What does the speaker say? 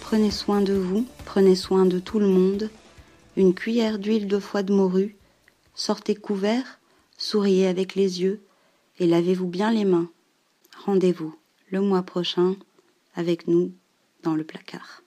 Prenez soin de vous, prenez soin de tout le monde. Une cuillère d'huile de foie de morue. Sortez couverts, souriez avec les yeux et lavez-vous bien les mains. Rendez-vous le mois prochain avec nous dans le placard.